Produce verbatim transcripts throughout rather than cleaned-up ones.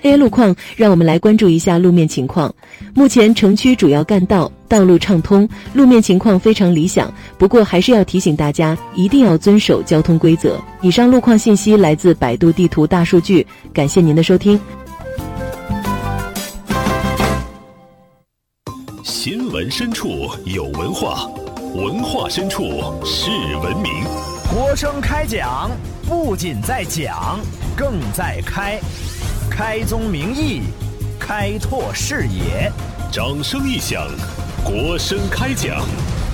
A I 路况，让我们来关注一下路面情况。目前城区主要干道道路畅通，路面情况非常理想。不过还是要提醒大家，一定要遵守交通规则。以上路况信息来自百度地图大数据，感谢您的收听。 新闻深处有文化，文化深处是文明。 国声开讲，不仅在讲，更在开。开宗明义，开拓视野。 掌声一响，国声开讲。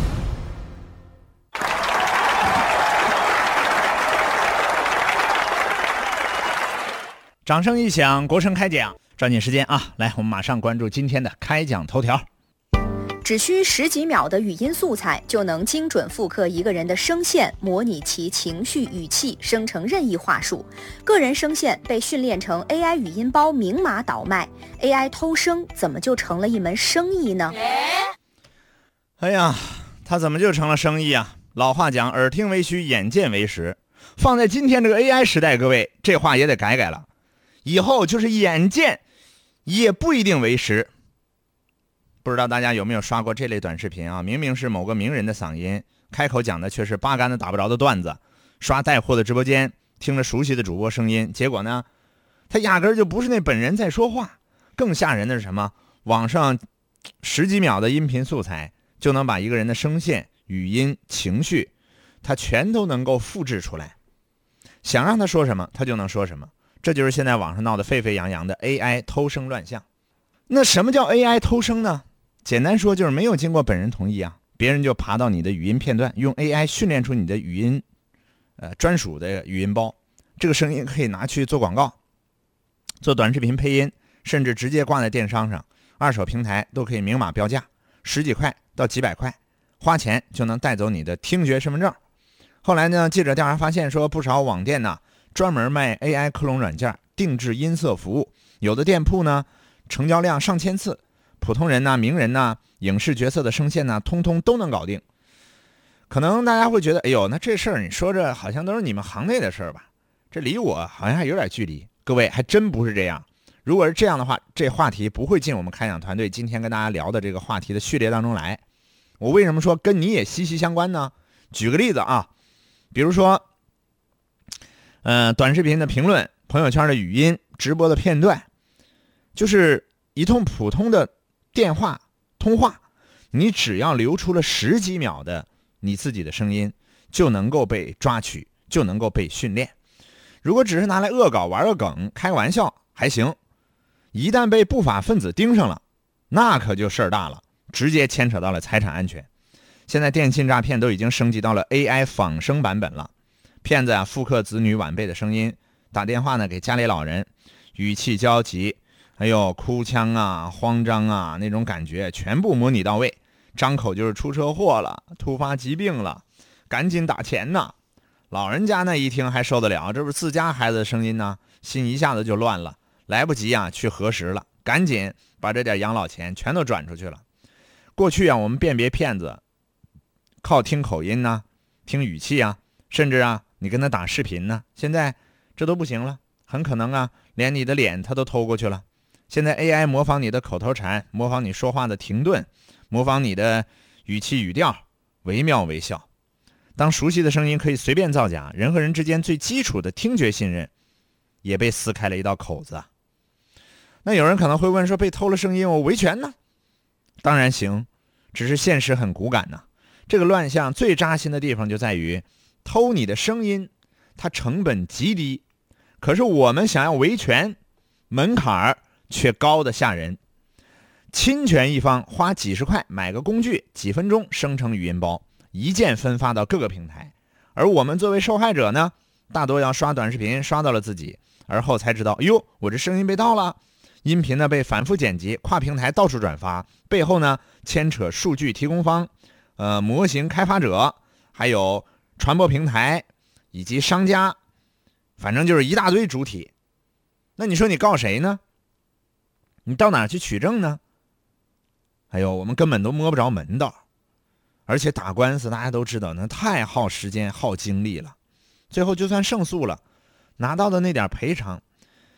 掌声一响，国声开讲。抓紧时间啊，来，我们马上关注今天的开讲头条。 只需十几秒的语音素材，就能精准复刻一个人的声线，模拟其情绪语气，生成任意话术。个人声线被训练成 A I 语音包，明码倒卖。A I 偷声怎么就成了一门生意呢？ 哎呀，它怎么就成了生意啊？老话讲，耳听为虚，眼见为实。放在今天这个 A I 时代，各位，这话也得改改了。以后就是眼见也不一定为实。不知道大家有没有刷过这类短视频啊？明明是某个名人的嗓音，开口讲的却是八竿子打不着的段子。刷带货的直播间，听着熟悉的主播声音，结果呢，他压根就不是那本人在说话。更吓人的是什么？网上十几秒的音频素材，就能把一个人的声线、语音、情绪，他全都能够复制出来。想让他说什么，他就能说什么。这就是现在网上闹得沸沸扬扬的 A I 偷声乱象。那什么叫 A I 偷声呢？简单说就是没有经过本人同意啊，别人就爬到你的语音片段，用 A I 训练出你的语音呃专属的语音包。这个声音可以拿去做广告，做短视频配音，甚至直接挂在电商上，二手平台都可以明码标价，十几块到几百块，花钱就能带走你的听觉身份证。后来呢，记者调查发现说，不少网店呢专门卖 A I 克隆软件，定制音色服务，有的店铺呢成交量上千次，普通人呐、名人呐、影视角色的声线呐，通通都能搞定。可能大家会觉得，哎呦，那这事儿你说这好像都是你们行内的事儿吧？这离我好像还有点距离。各位，还真不是这样。如果是这样的话，这话题不会进我们开讲团队今天跟大家聊的这个话题的序列当中来。我为什么说跟你也息息相关呢？举个例子啊，比如说，呃，短视频的评论、朋友圈的语音、直播的片段。就是一通普通的电话通话，你只要留出了十几秒的你自己的声音，就能够被抓取，就能够被训练。如果只是拿来恶搞、玩个梗、开个玩笑还行，一旦被不法分子盯上了，那可就事儿大了，直接牵扯到了财产安全。现在电信诈骗都已经升级到了 A I 仿声版本了，骗子啊复刻子女晚辈的声音，打电话呢给家里老人，语气焦急，还有哭腔啊、慌张啊，那种感觉全部模拟到位，张口就是出车祸了、突发疾病了，赶紧打钱呐。老人家呢一听还受得了，这不是自家孩子的声音呢，心一下子就乱了，来不及啊去核实了，赶紧把这点养老钱全都转出去了。过去啊，我们辨别骗子靠听口音呐、听语气啊，甚至啊你跟他打视频呢，现在这都不行了，很可能啊连你的脸他都偷过去了。现在 A I 模仿你的口头禅，模仿你说话的停顿，模仿你的语气语调，惟妙惟肖。当熟悉的声音可以随便造假，人和人之间最基础的听觉信任也被撕开了一道口子。那有人可能会问说，被偷了声音我维权呢？当然行，只是现实很骨感呐。这个乱象最扎心的地方就在于，偷你的声音它成本极低，可是我们想要维权，门槛儿却高得吓人。侵权一方花几十块买个工具，几分钟生成语音包，一键分发到各个平台。而我们作为受害者呢，大多要刷短视频刷到了自己，而后才知道，哟，我这声音被盗了。音频呢被反复剪辑，跨平台到处转发，背后呢牵扯数据提供方、呃模型开发者，还有传播平台以及商家，反正就是一大堆主体。那你说你告谁呢？你到哪去取证呢？哎呦，我们根本都摸不着门道。而且打官司大家都知道，那太耗时间耗精力了。最后就算胜诉了，拿到的那点赔偿，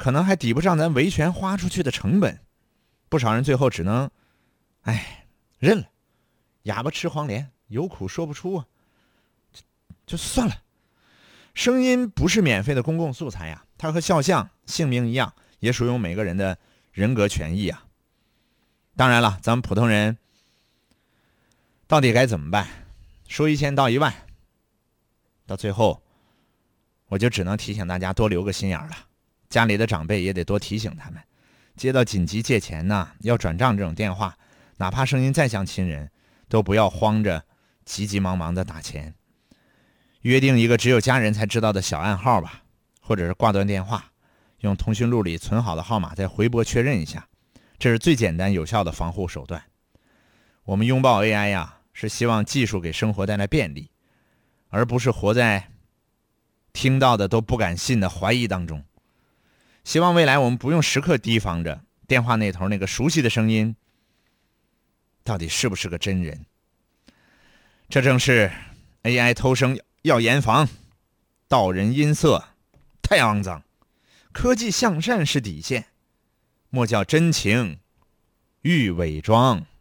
可能还抵不上咱维权花出去的成本。不少人最后只能，哎，认了，哑巴吃黄连，有苦说不出啊，就就算了。声音不是免费的公共素材呀，它和肖像、姓名一样，也属于我们每个人的人格权益啊。当然了，咱们普通人到底该怎么办？说一千道一万，到最后，我就只能提醒大家多留个心眼了。家里的长辈也得多提醒他们，接到紧急借钱呐、要转账这种电话，哪怕声音再像亲人，都不要慌着急急忙忙的打钱。约定一个只有家人才知道的小暗号吧，或者是挂断电话，用通讯录里存好的号码再回拨确认一下，这是最简单有效的防护手段。我们拥抱 A I 呀，是希望技术给生活带来便利，而不是活在听到的都不敢信的怀疑当中。希望未来我们不用时刻提防着电话那头那个熟悉的声音到底是不是个真人。这正是 A I 偷声要严防，盗人音色太肮脏，科技向善是底线，莫叫真情欲伪装。